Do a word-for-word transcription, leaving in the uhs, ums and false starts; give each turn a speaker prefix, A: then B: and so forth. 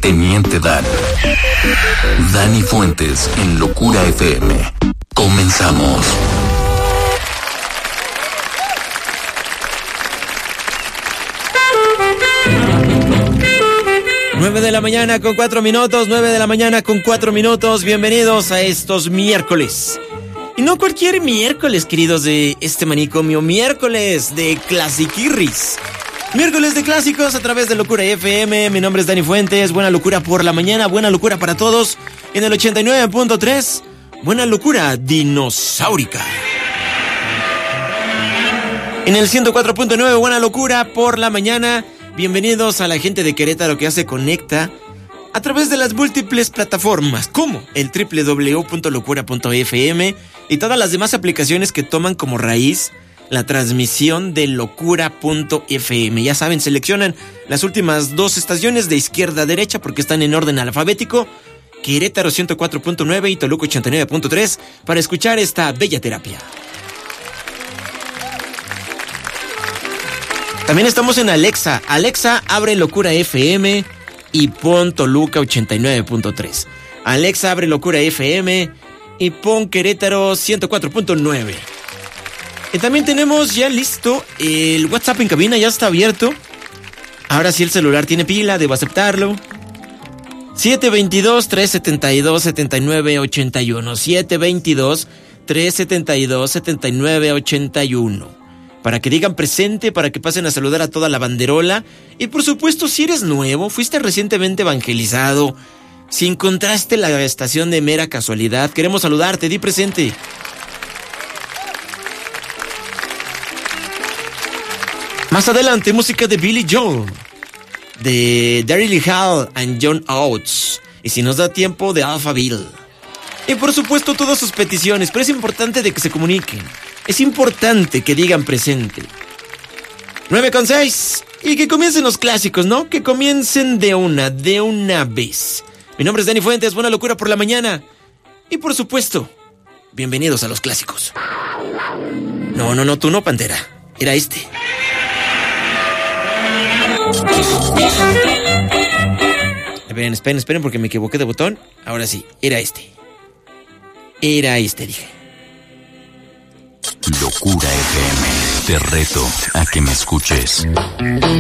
A: Teniente Dan. Dani Fuentes en Locura F M. Comenzamos.
B: Nueve de la mañana con cuatro minutos, nueve de la mañana con cuatro minutos. Bienvenidos a estos miércoles. Y no cualquier miércoles, queridos de este manicomio, miércoles de clasiquirris. Miércoles de clásicos a través de Locura F M. Mi nombre es Dani Fuentes. Buena locura por la mañana, buena locura para todos. En el ochenta y nueve punto tres, buena locura dinosaurica. En el ciento cuatro punto nueve, buena locura por la mañana. Bienvenidos a la gente de Querétaro que ya se conecta a través de las múltiples plataformas como el doble u doble u doble u punto locura punto f m y todas las demás aplicaciones que toman como raíz la transmisión de locura punto f m. Ya saben, seleccionan las últimas dos estaciones de izquierda a derecha porque están en orden alfabético. Querétaro ciento cuatro punto nueve y Toluca ochenta y nueve punto tres para escuchar esta bella terapia. También estamos en Alexa. Alexa, abre Locura F M y pon Toluca ochenta y nueve punto tres. Alexa, abre Locura F M y pon Querétaro ciento cuatro punto nueve. Y también tenemos ya listo el WhatsApp en cabina, ya está abierto. Ahora sí el celular tiene pila, debo aceptarlo. siete dos dos, tres siete dos, siete nueve ocho uno. siete dos dos, tres siete dos, siete nueve ocho uno. Para que digan presente, para que pasen a saludar a toda la banderola. Y por supuesto, si eres nuevo, fuiste recientemente evangelizado, si encontraste la estación de mera casualidad, queremos saludarte, di presente. Más adelante, música de Billy Joel, de Daryl Hall and John Oates, y si nos da tiempo, de Alphaville. Y por supuesto, todas sus peticiones, pero es importante de que se comuniquen. Es importante que digan presente. nueve con seis. Y que comiencen los clásicos, ¿no? Que comiencen de una, de una vez. Mi nombre es Dani Fuentes, buena locura por la mañana. Y por supuesto, bienvenidos a los clásicos. No, no, no, tú no, Pantera. Era este. Esperen, esperen, esperen porque me equivoqué de botón. Ahora sí, era este. Era este, dije.
A: Locura F M. Te reto a que me escuches.